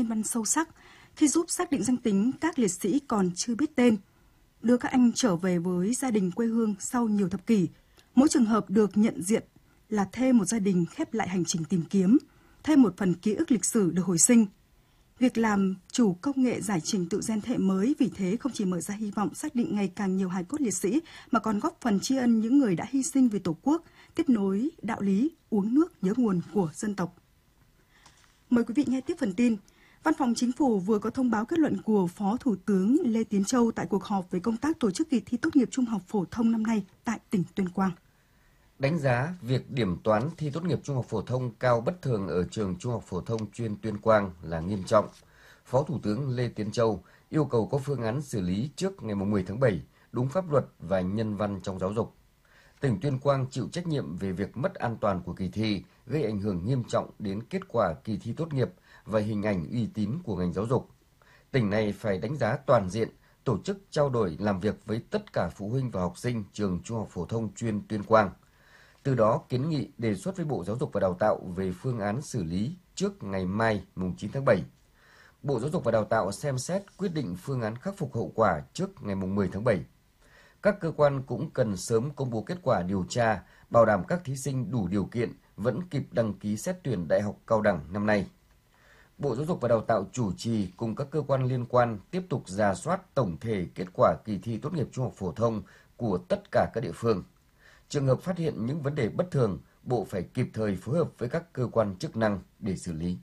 văn sâu sắc khi giúp xác định danh tính các liệt sĩ còn chưa biết tên, đưa các anh trở về với gia đình quê hương sau nhiều thập kỷ. Mỗi trường hợp được nhận diện là thêm một gia đình khép lại hành trình tìm kiếm, thêm một phần ký ức lịch sử được hồi sinh. Việc làm chủ công nghệ giải trình tự gen thế hệ mới vì thế không chỉ mở ra hy vọng xác định ngày càng nhiều hài cốt liệt sĩ mà còn góp phần tri ân những người đã hy sinh vì Tổ quốc, tiếp nối đạo lý uống nước nhớ nguồn của dân tộc. Mời quý vị nghe tiếp phần tin. Văn phòng Chính phủ vừa có thông báo kết luận của Phó Thủ tướng Lê Tiến Châu tại cuộc họp về công tác tổ chức kỳ thi tốt nghiệp trung học phổ thông năm nay tại tỉnh Tuyên Quang. Đánh giá việc điểm toán thi tốt nghiệp trung học phổ thông cao bất thường ở trường Trung học phổ thông chuyên Tuyên Quang là nghiêm trọng. Phó Thủ tướng Lê Tiến Châu yêu cầu có phương án xử lý trước ngày 10 tháng 7, đúng pháp luật và nhân văn trong giáo dục. Tỉnh Tuyên Quang chịu trách nhiệm về việc mất an toàn của kỳ thi, gây ảnh hưởng nghiêm trọng đến kết quả kỳ thi tốt nghiệp và hình ảnh uy tín của ngành giáo dục. Tỉnh này phải đánh giá toàn diện, tổ chức trao đổi làm việc với tất cả phụ huynh và học sinh trường Trung học phổ thông chuyên Tuyên Quang. Từ đó kiến nghị đề xuất với Bộ Giáo dục và Đào tạo về phương án xử lý trước ngày mai mùng 9 tháng 7. Bộ Giáo dục và Đào tạo xem xét quyết định phương án khắc phục hậu quả trước ngày mùng 10 tháng 7. Các cơ quan cũng cần sớm công bố kết quả điều tra, bảo đảm các thí sinh đủ điều kiện vẫn kịp đăng ký xét tuyển đại học cao đẳng năm nay. Bộ Giáo dục và Đào tạo chủ trì cùng các cơ quan liên quan tiếp tục rà soát tổng thể kết quả kỳ thi tốt nghiệp trung học phổ thông của tất cả các địa phương. Trường hợp phát hiện những vấn đề bất thường, Bộ phải kịp thời phối hợp với các cơ quan chức năng để xử lý.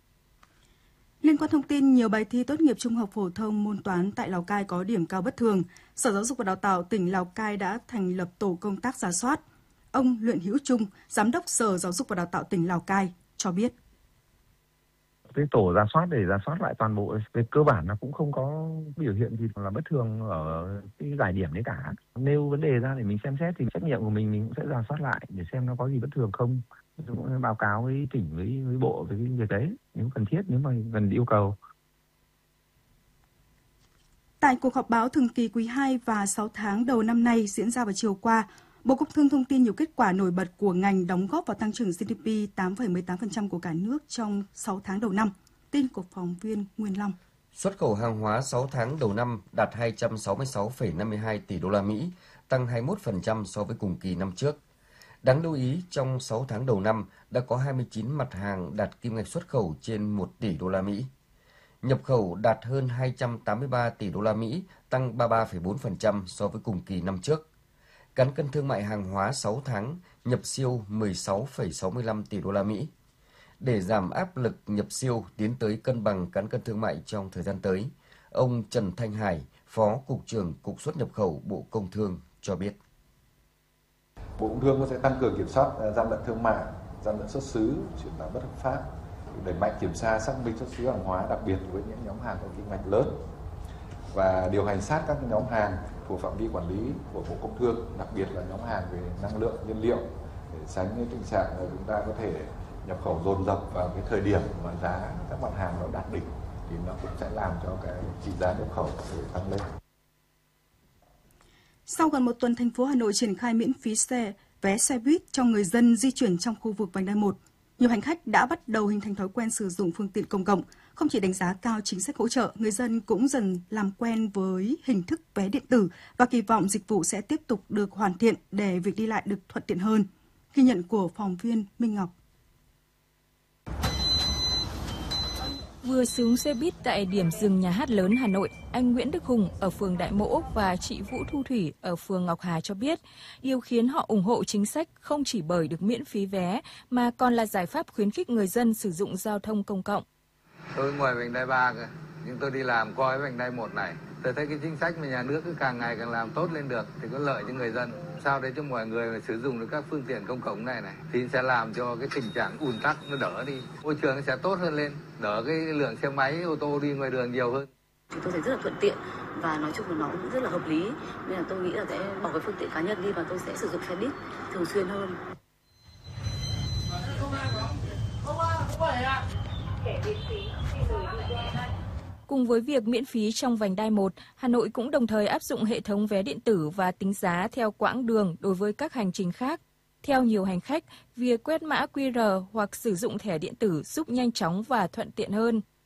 Liên quan thông tin nhiều bài thi tốt nghiệp trung học phổ thông môn toán tại Lào Cai có điểm cao bất thường, Sở Giáo dục và Đào tạo tỉnh Lào Cai đã thành lập tổ công tác rà soát. Ông Luyện Hữu Trung, Giám đốc Sở Giáo dục và Đào tạo tỉnh Lào Cai cho biết. Cái tổ rà soát để rà soát lại toàn bộ, về cơ bản nó cũng không có biểu hiện gì là bất thường ở cái giải điểm đấy cả. Nêu vấn đề ra để mình xem xét thì trách nhiệm của mình cũng sẽ rà soát lại để xem nó có gì bất thường không. Tôi cũng báo cáo với tỉnh với bộ về cái việc đấy nếu cần thiết, nếu mà cần yêu cầu. Tại cuộc họp báo thường kỳ quý 2 và 6 tháng đầu năm nay diễn ra vào chiều qua, Bộ Công Thương thông tin nhiều kết quả nổi bật của ngành đóng góp vào tăng trưởng GDP 8,18% của cả nước trong 6 tháng đầu năm. Tin của phóng viên Nguyên Long. Xuất khẩu hàng hóa 6 tháng đầu năm đạt 266,52 tỷ đô la Mỹ, tăng 21% so với cùng kỳ năm trước. Đáng lưu ý, trong 6 tháng đầu năm đã có 29 mặt hàng đạt kim ngạch xuất khẩu trên 1 tỷ đô la Mỹ. Nhập khẩu đạt hơn 283 tỷ đô la Mỹ, tăng 33,4% so với cùng kỳ năm trước. Cán cân thương mại hàng hóa 6 tháng nhập siêu 16,65 tỷ đô la Mỹ. Để giảm áp lực nhập siêu tiến tới cân bằng cán cân thương mại trong thời gian tới, ông Trần Thanh Hải, Phó Cục trưởng Cục Xuất nhập khẩu Bộ Công Thương cho biết. Bộ Công Thương sẽ tăng cường kiểm soát gian lận thương mại, gian lận xuất xứ, chuyển vào bất hợp pháp, đẩy mạnh kiểm tra xác minh xuất xứ hàng hóa, đặc biệt với những nhóm hàng có kim ngạch lớn và điều hành sát các nhóm hàng thuộc phạm vi quản lý của Bộ Công Thương, đặc biệt là nhóm hàng về năng lượng, nhiên liệu để tránh cái tình trạng là chúng ta có thể nhập khẩu dồn dập vào cái thời điểm mà giá các mặt hàng nó đạt đỉnh thì nó cũng sẽ làm cho cái trị giá nhập khẩu có thể tăng lên. Sau gần một tuần, thành phố Hà Nội triển khai miễn phí vé xe buýt cho người dân di chuyển trong khu vực vành đai 1. Nhiều hành khách đã bắt đầu hình thành thói quen sử dụng phương tiện công cộng. Không chỉ đánh giá cao chính sách hỗ trợ, người dân cũng dần làm quen với hình thức vé điện tử và kỳ vọng dịch vụ sẽ tiếp tục được hoàn thiện để việc đi lại được thuận tiện hơn. Ghi nhận của phóng viên Minh Ngọc. Vừa xuống xe buýt tại điểm dừng Nhà hát lớn Hà Nội, anh Nguyễn Đức Hùng ở phường Đại Mỗ và chị Vũ Thu Thủy ở phường Ngọc Hà cho biết, điều khiến họ ủng hộ chính sách không chỉ bởi được miễn phí vé mà còn là giải pháp khuyến khích người dân sử dụng giao thông công cộng. Tôi ngoài vành đai 3 cơ, nhưng tôi đi làm coi vành đai 1 này. Tôi thấy cái chính sách mà nhà nước cứ càng ngày càng làm tốt lên được thì có lợi cho người dân. Sao để cho mọi người sử dụng được các phương tiện công cộng này thì sẽ làm cho cái tình trạng ùn tắc nó đỡ đi, môi trường nó sẽ tốt hơn lên, đỡ cái lượng xe máy, ô tô đi ngoài đường nhiều hơn. Thì tôi thấy rất là thuận tiện và nói chung là nó cũng rất là hợp lý, nên là tôi nghĩ là sẽ bỏ cái phương tiện cá nhân đi và tôi sẽ sử dụng xe buýt thường xuyên hơn. Cùng với việc miễn phí trong vành đai 1, Hà Nội cũng đồng thời áp dụng hệ thống vé điện tử và tính giá theo quãng đường đối với các hành trình khác. Theo nhiều hành khách, việc quét mã QR hoặc sử dụng thẻ điện tử giúp nhanh chóng và thuận tiện hơn.